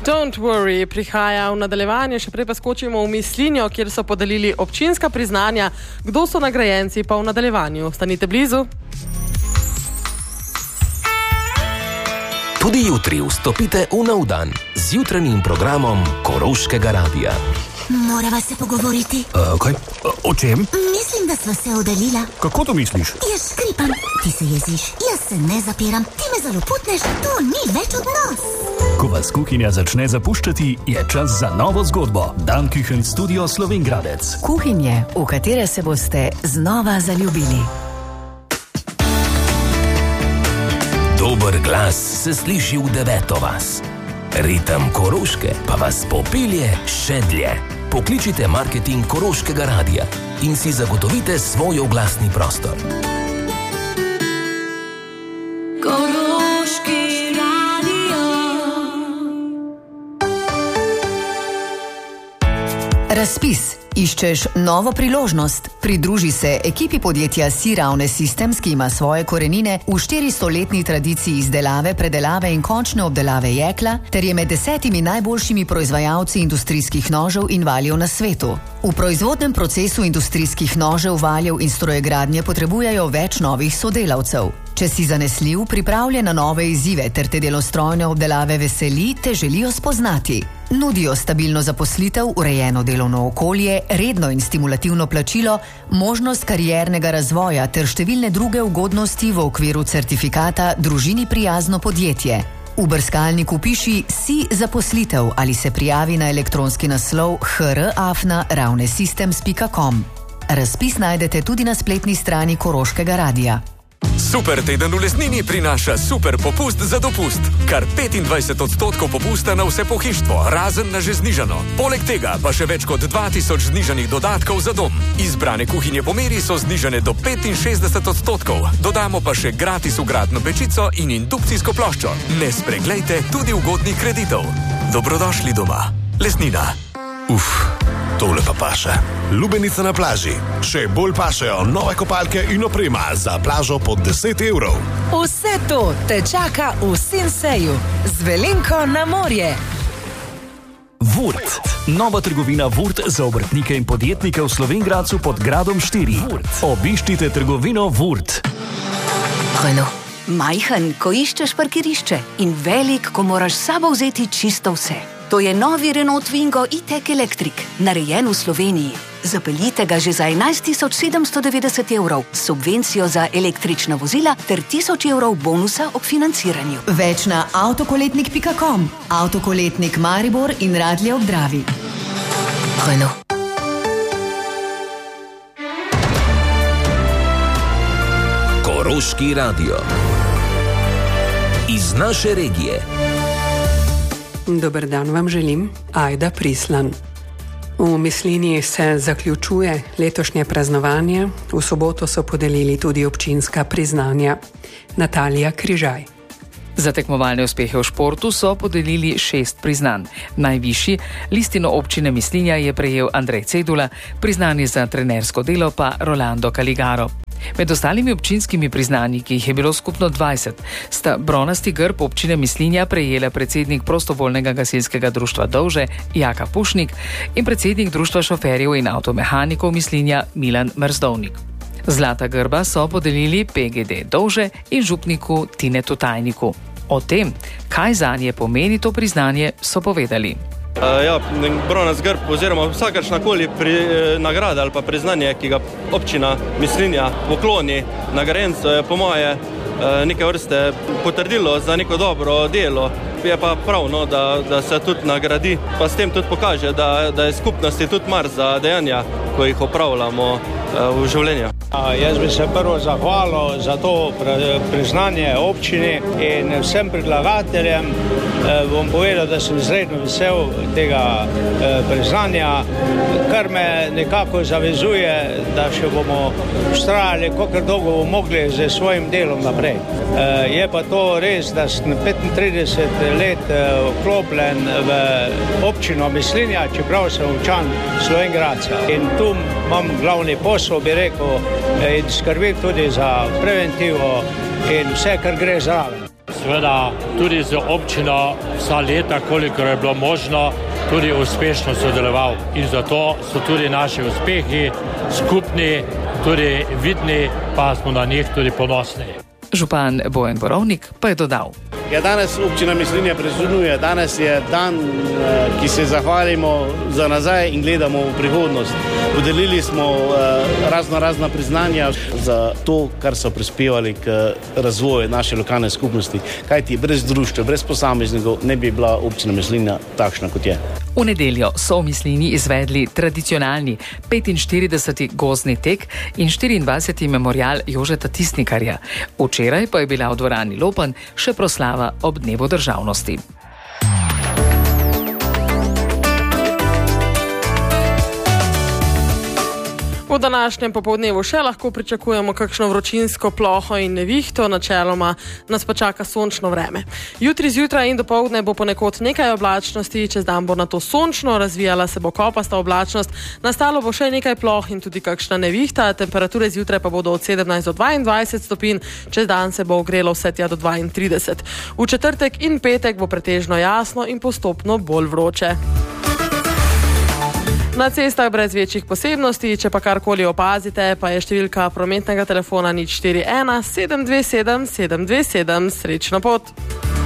Don't worry prihaja v nadaljevanje, še prej pa skočimo v Mislinjo, kjer so podelili občinska priznanja. Kdo so nagrajenci pa v nadaljevanju? Stanite blizu. Tudi jutri vstopite v nov dan z jutranjim programom Koroškega radia. Morava se pogovoriti. Kaj? O čem? Mislim, da sva se oddaljila. Kako to misliš? Jaz škripam, ti se jeziš, jaz se ne zapiram, ti me zaloputneš, to ni več odnos. Ko vas kuhinja začne zapuščati, je čas za novo zgodbo. Dan Kuchen Studio Slovenj Gradec. Kuhinje, v katere se boste znova zaljubili. Dober glas se sliši v 9. vas. Ritem Koroške pa vas popelje še dlje. Pokličite marketing Koroškega radia in si zagotovite svoj oglasni prostor. Koroški radio. Razpis. Iščeš novo priložnost? Pridruži se ekipi podjetja Siravne Systems, ki ima svoje korenine v 400-letni tradiciji izdelave, predelave in končne obdelave jekla, ter je med 10 najboljšimi proizvajalci industrijskih nožev in valjev na svetu. V proizvodnem procesu industrijskih nožev, valjev in strojegradnje potrebujejo več novih sodelavcev. Če si zanesljiv, pripravljen na nove izzive ter te delostrojne obdelave veseli, te želijo spoznati. Nudijo stabilno zaposlitev, urejeno delovno okolje, redno in stimulativno plačilo, možnost kariernega razvoja ter številne druge ugodnosti v okviru certifikata Družini prijazno podjetje. V brskalniku piši Si zaposlitev ali se prijavi na elektronski naslov hr@ravnesystems.com. Razpis najdete tudi na spletni strani Koroškega radia. Super teden v Lesnini prinaša super popust za dopust. Kar 25% popusta na vse pohištvo, razen na že znižano. Poleg tega pa še več kot 2000 znižanih dodatkov za dom. Izbrane kuhinje po meri so znižane do 65%. Dodamo pa še gratis vgradno pečico in indukcijsko ploščo. Ne spreglejte tudi ugodnih kreditov. Dobrodošli doma. Lesnina. Tole pa paše. Lubenica na plaži. Še bolj pašejo nove kopalke in oprema za plažo pod 10 evrov. Vse to te čaka v Sinseju. Z velinko na morje. Vurt. Nova trgovina Vurt za obrtnike in podjetnike v Slovenj Gradcu pod Gradom 4. Obiščite trgovino Vurt. Renault. Majhen, ko iščeš parkirišče in velik, ko moraš s sabo vzeti čisto vse. To je novi Renault Twingo e-tech Electric, narejen v Sloveniji. Zapeljite ga že za 11.790 evrov, subvencijo za električna vozila ter 1000 evrov bonusa ob financiranju. Več na avtokoletnik.com, Avtokoletnik Maribor in Radlje ob Dravi. Renault. Koroški radio. Iz naše regije. Dober dan vam želim, Ajda Prislan. V Mislinji se zaključuje letošnje praznovanje. V soboto so podelili tudi občinska priznanja. Natalija Križaj. Za tekmovalne uspehe v športu so podelili 6 priznanj. Najvišji, listino občine Mislinja, je prejel Andrej Cedula, priznanje za trenersko delo pa Rolando Caligaro. Med ostalimi občinskimi priznanji, ki jih je bilo skupno 20, sta bronasti grb občine Mislinja prejela predsednik prostovoljnega gasilskega društva Dovže Jaka Pušnik in predsednik društva šoferjev in avtomehanikov Mislinja Milan Mrzdovnik. Zlata grba so podelili PGD Dovže in župniku Tinetu Tajniku. O tem, kaj zanje pomeni to priznanje, so povedali. Bronast grb oziroma vsakršnakoli nagrada ali pa priznanje, ki ga občina Mislinja pokloni nagrajencu, je po moje neke vrste potrdilo za neko dobro delo. Je pa pravno, da se tudi nagradi, pa s tem tudi pokaže, da je skupnosti tudi mar za dejanja, ko jih opravljamo v življenju. Jaz bi se prvo zahvalil za to priznanje občini in vsem predlagateljem. Bom povedal, da sem izredno vesel tega priznanja, kar me nekako zavezuje, da še bomo vztrajali, kolikor dolgo bomo mogli z svojim delom naprej. Je pa to res, da sem 35 let vklopljen v občino Mislinja, čeprav sem občan Slovenj Gradca. In tu imam glavni posel, bi rekel, in skrbim tudi za preventivo in vse, kar gre zraven. seveda tudi z občino vsa leta, koliko je bilo možno, tudi uspešno sodeloval. In zato so tudi naši uspehi skupni, tudi vidni, pa smo na njih tudi ponosni. Župan Bojan Borovnik pa je dodal. Ja, danes občina Mislinja praznuje, danes je dan, ki se zahvalimo za nazaj in gledamo v prihodnost. Podelili smo razna priznanja za to, kar so prispevali k razvoju naše lokalne skupnosti. Kajti brez društva, brez posameznikov ne bi bila občina Mislinja takšna, kot je. V nedeljo so v Mislinji izvedli tradicionalni 45. gozdni tek in 24. memorial Jožeta Tisnikarja. Včeraj pa je bila v dvorani Lopan še proslava ob dnevu državnosti. V današnjem popoldnevu še lahko pričakujemo kakšno vročinsko ploho in nevihto, načeloma nas pa čaka sončno vreme. Jutri zjutraj in dopoldne bo ponekod nekaj oblačnosti, čez dan bo nato sončno, razvijala se bo kopasta oblačnost, nastalo bo še nekaj ploh in tudi kakšna nevihta, temperature zjutraj pa bodo od 17 do 22 stopinj, čez dan se bo ogrelo vse tja do 32. V četrtek in petek bo pretežno jasno in postopno bolj vroče. Na cestah brez večjih posebnosti, če pa karkoli opazite, pa je številka prometnega telefona 041 727 727. Srečno pot!